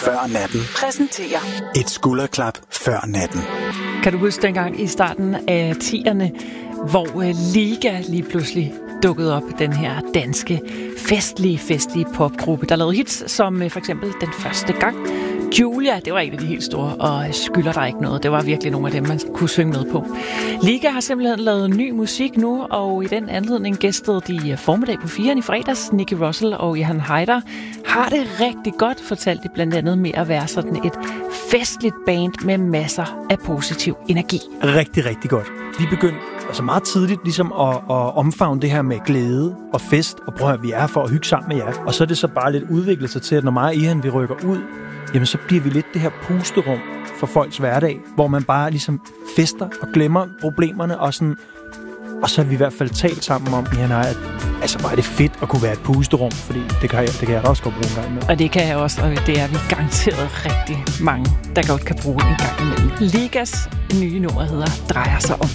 før natten præsenterer et skulderklap før natten. Kan du huske dengang i starten af 10'erne, hvor Liga lige pludselig dukkede op, den her danske festlige popgruppe, der lavede hits som for eksempel Den Første Gang. Julia, det var en af de helt store, og Skylder dig ikke noget. Det var virkelig nogle af dem, man kunne synge med på. Liga har simpelthen lavet ny musik nu, og i den anledning gæstede de formiddag på 4'eren i fredags. Nicky Russell og Johan Heider har det rigtig godt, fortalte de blandt andet med at være sådan et festligt band med masser af positiv energi. Rigtig, rigtig godt. Vi begyndte altså meget tidligt ligesom at omfavne det her med glæde og fest, og prøv at vi er for at hygge sammen med jer. Og så er det så bare lidt udviklet sig til, at når mig og Ihan vi rykker ud, jamen så bliver vi lidt det her pusterum for folks hverdag, hvor man bare ligesom fester og glemmer problemerne og sådan. Og så har vi i hvert fald talt sammen om, at altså bare er det fedt at kunne være et pusterum, fordi det kan jeg da også godt bruge en gang med. Og det kan jeg også, og det er vi garanteret rigtig mange, der godt kan bruge en gang imellem. Ligas nye nummer hedder Drejer sig om.